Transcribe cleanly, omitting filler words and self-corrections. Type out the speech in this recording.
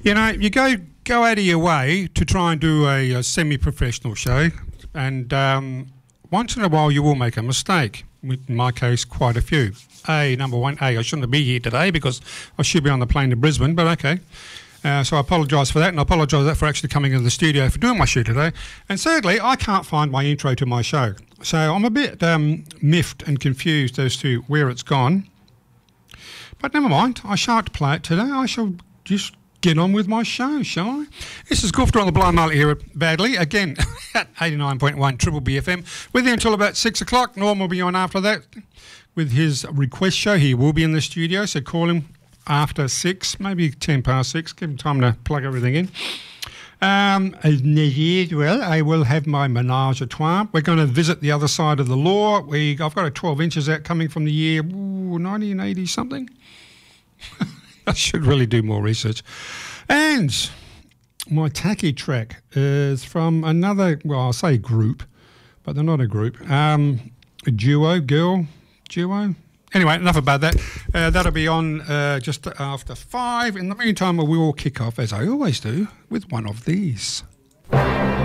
You know, you go out of your way to try and do a semi-professional show, and once in a while you will make a mistake. In my case, quite a few. Number one, I shouldn't be here today because I should be on the plane to Brisbane, but okay. So I apologise for that, and I apologise for actually coming into the studio for doing my show today. And thirdly, I can't find my intro to my show. So I'm a bit miffed and confused as to where it's gone. But never mind, I shan't play it today. I shall just get on with my show, shall I? This is Goofter on the Blind Mullet here at Badley, again at 89.1 Triple BFM. With you until about 6 o'clock. Norm will be on after that with his request show. He will be in the studio, so call him after 6, maybe 10 past 6. Give him time to plug everything in. As well, I will have my menage a trois. We're going to visit the other side of the law. I've got a 12 inches out coming from the year 1980 something. I should really do more research. And my tacky track is from another, well, I'll say group, but they're not a group. A duo. Anyway, enough about that. That'll be on just after 5. In the meantime, we will kick off, as I always do, with one of these.